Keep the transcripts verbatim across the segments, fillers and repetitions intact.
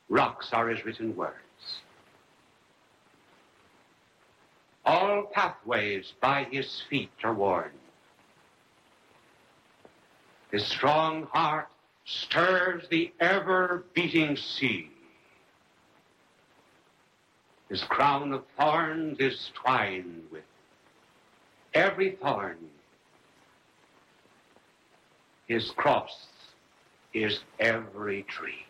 Rocks are his written words. All pathways by his feet are worn. His strong heart stirs the ever-beating sea. His crown of thorns is twined with every thorn. His cross is every tree.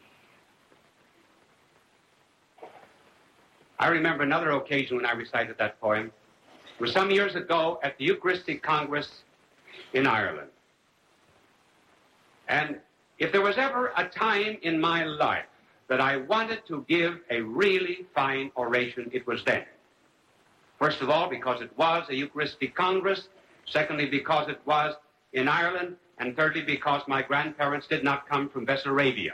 I remember another occasion when I recited that poem. It was some years ago at the Eucharistic Congress in Ireland. And if there was ever a time in my life that I wanted to give a really fine oration, it was then. First of all, because it was a Eucharistic Congress. Secondly, because it was in Ireland. And thirdly, because my grandparents did not come from Bessarabia.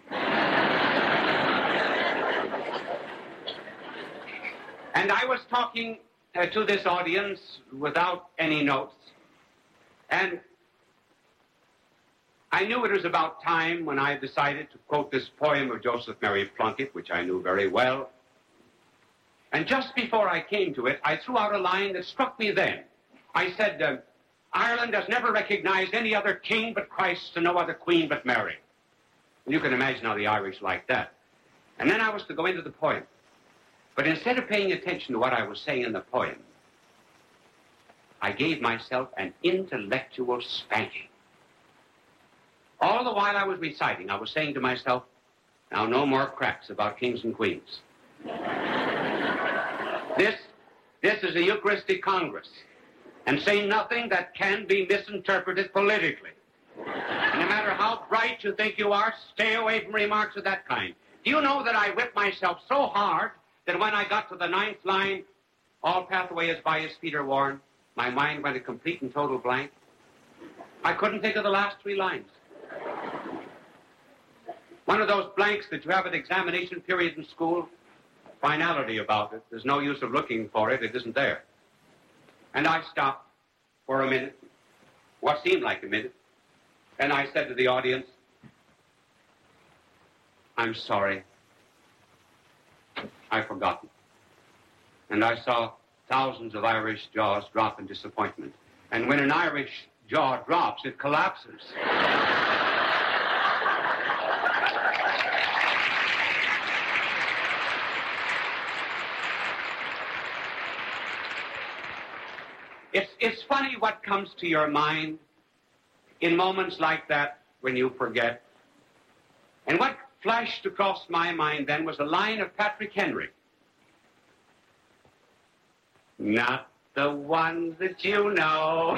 And I was talking uh, to this audience without any notes. And I knew it was about time when I decided to quote this poem of Joseph Mary Plunkett, which I knew very well. And just before I came to it, I threw out a line that struck me then. I said, uh, Ireland has never recognized any other king but Christ and no other queen but Mary. And you can imagine how the Irish like that. And then I was to go into the poem. But instead of paying attention to what I was saying in the poem, I gave myself an intellectual spanking. All the while I was reciting, I was saying to myself, now no more cracks about kings and queens. This, this is a Eucharistic Congress, and say nothing that can be misinterpreted politically. And no matter how bright you think you are, stay away from remarks of that kind. Do you know that I whipped myself so hard that when I got to the ninth line, all pathways by his feet are worn, my mind went a complete and total blank? I couldn't think of the last three lines. One of those blanks that you have at examination period in school, finality about it. There's no use of looking for it. It isn't there. And I stopped for a minute, what seemed like a minute, and I said to the audience, I'm sorry. I've forgotten. And I saw thousands of Irish jaws drop in disappointment. And when an Irish jaw drops, it collapses. It's, it's funny what comes to your mind in moments like that when you forget. And what flashed across my mind then was a line of Patrick Henry. Not the ones that you know.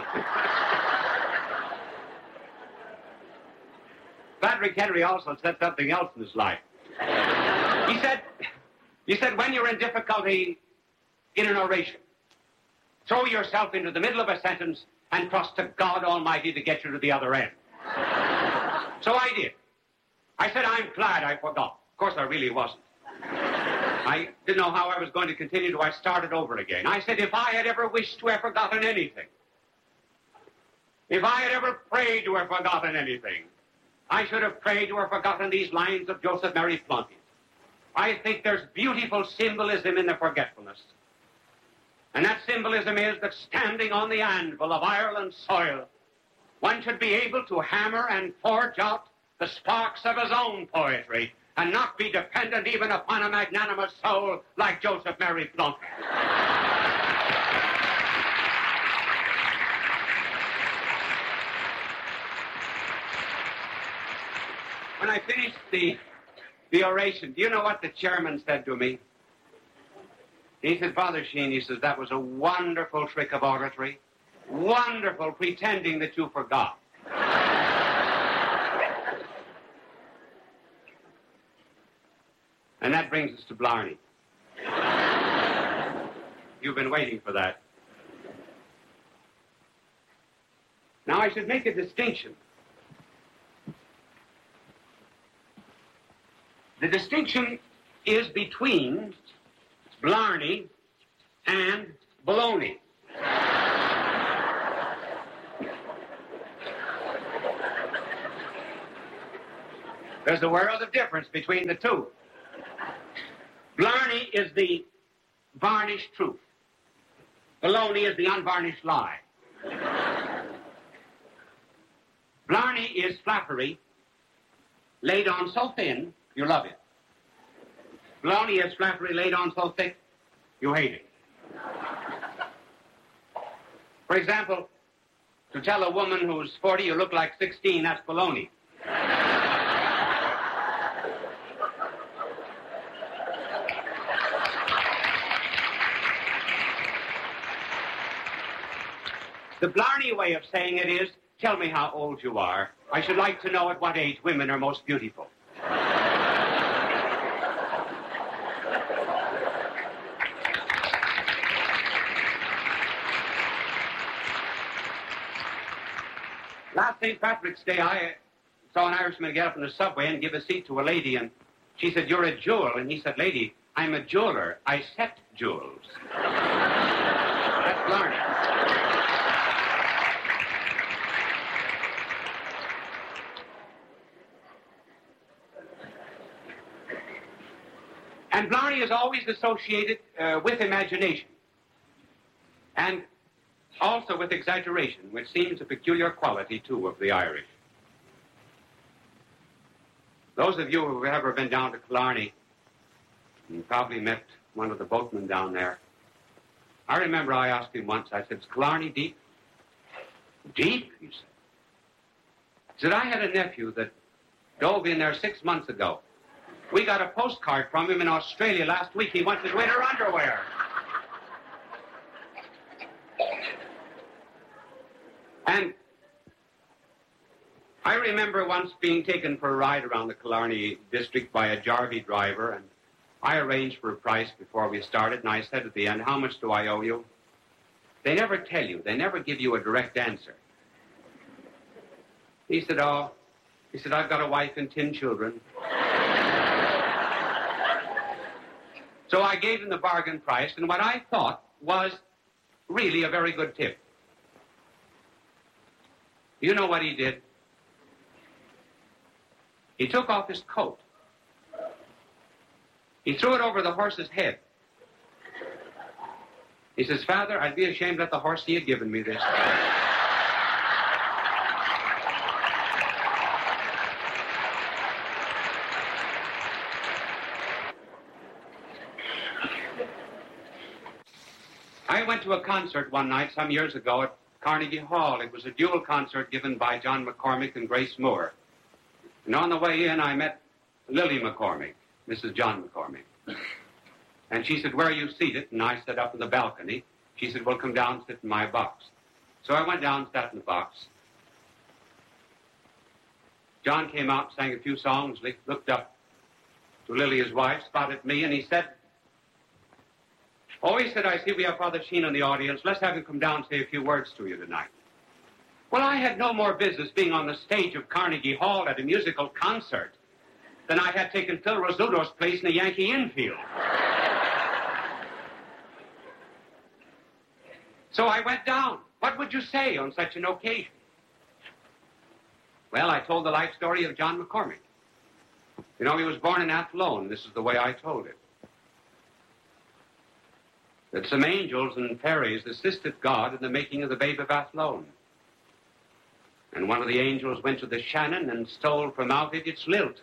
Patrick Henry also said something else in his life. He said, he said, when you're in difficulty in an oration, throw yourself into the middle of a sentence and trust to God Almighty to get you to the other end. So I did. I said, I'm glad I forgot. Of course, I really wasn't. I didn't know how I was going to continue, so I started over again. I said, if I had ever wished to have forgotten anything, if I had ever prayed to have forgotten anything, I should have prayed to have forgotten these lines of Joseph Mary Plunkett. I think there's beautiful symbolism in the forgetfulness. And that symbolism is that standing on the anvil of Ireland's soil, one should be able to hammer and forge out the sparks of his own poetry and not be dependent even upon a magnanimous soul like Joseph Mary Plunkett. When I finished the, the oration, do you know what the chairman said to me? He said, Father Sheen, he says, that was a wonderful trick of oratory. Wonderful pretending that you forgot. And that brings us to Blarney. You've been waiting for that. Now, I should make a distinction. The distinction is between Blarney and Bologna. There's a world of difference between the two. Blarney is the varnished truth. Baloney is the unvarnished lie. Blarney is flattery laid on so thin, you love it. Baloney is flattery laid on so thick, you hate it. For example, to tell a woman who's forty you look like sixteen, that's baloney. The Blarney way of saying it is, tell me how old you are. I should like to know at what age women are most beautiful. Last Saint Patrick's Day, I saw an Irishman get up in the subway and give a seat to a lady, and she said, you're a jewel. And he said, lady, I'm a jeweler. I set jewels. That's Blarney. And Blarney is always associated uh, with imagination and also with exaggeration, which seems a peculiar quality, too, of the Irish. Those of you who have ever been down to Killarney, you probably met one of the boatmen down there. I remember I asked him once, I said, is Killarney deep? Deep, he said. He said, I had a nephew that dove in there six months ago. We got a postcard from him in Australia last week. He wants his winter underwear. And I remember once being taken for a ride around the Killarney district by a Jarvie driver, and I arranged for a price before we started, and I said at the end, how much do I owe you? They never tell you. They never give you a direct answer. He said, oh, he said, I've got a wife and ten children. So I gave him the bargain price, and what I thought was really a very good tip. You know what he did? He took off his coat. He threw it over the horse's head. He says, Father, I'd be ashamed to let the horse see you giving me this. I went to a concert one night some years ago at Carnegie Hall. It was a dual concert given by John McCormick and Grace Moore. And on the way in, I met Lily McCormick, Missus John McCormick. And she said, where are you seated? And I sat up in the balcony. She said, well, come down and sit in my box. So I went down and sat in the box. John came out, sang a few songs, looked up to Lily, his wife, spotted me, and he said, oh, he said, I see we have Father Sheen in the audience. Let's have him come down and say a few words to you tonight. Well, I had no more business being on the stage of Carnegie Hall at a musical concert than I had taken Phil Rizzuto's place in a Yankee infield. So I went down. What would you say on such an occasion? Well, I told the life story of John McCormick. You know, he was born in Athlone. This is the way I told it. That some angels and fairies assisted God in the making of the Babe of Athlone. And one of the angels went to the Shannon and stole from out it its lilt.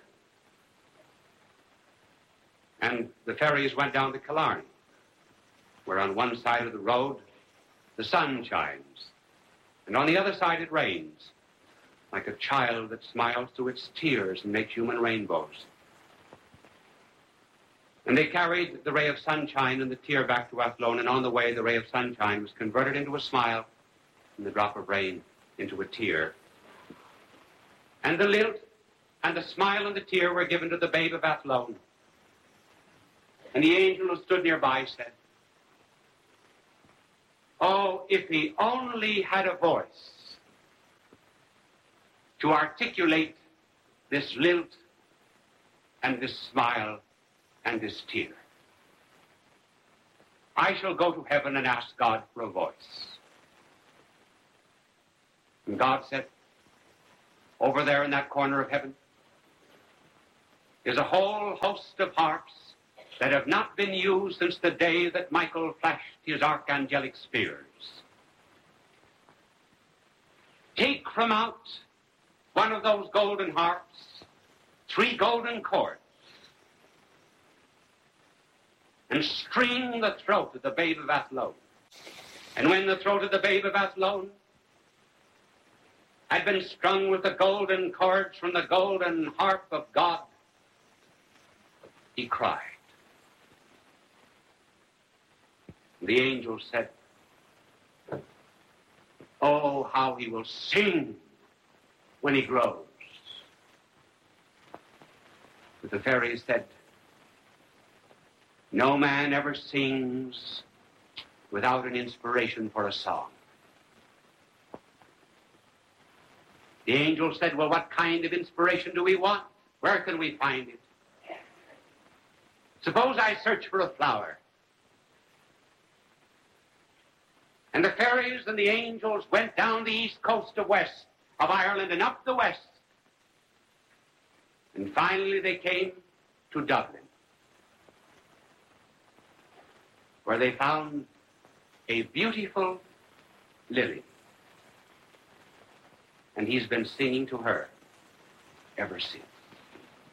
And the fairies went down to Killarney, where on one side of the road the sun shines, and on the other side it rains, like a child that smiles through its tears and makes human rainbows. And they carried the ray of sunshine and the tear back to Athlone, and on the way the ray of sunshine was converted into a smile and the drop of rain into a tear. And the lilt and the smile and the tear were given to the Babe of Athlone. And the angel who stood nearby said, oh, if he only had a voice to articulate this lilt and this smile and this tear. I shall go to heaven and ask God for a voice. And God said, over there in that corner of heaven is a whole host of harps that have not been used since the day that Michael flashed his archangelic spears. Take from out one of those golden harps three golden cords and string the throat of the babe of Athlone. And when the throat of the babe of Athlone had been strung with the golden cords from the golden harp of God, he cried. The angel said, "Oh, how he will sing when he grows." But the fairies said, "No man ever sings without an inspiration for a song." The angel said, "Well, what kind of inspiration do we want? Where can we find it? Suppose I search for a flower." And the fairies and the angels went down the east coast of west of Ireland and up the west. And finally they came to Dublin, where they found a beautiful lily. And he's been singing to her ever since.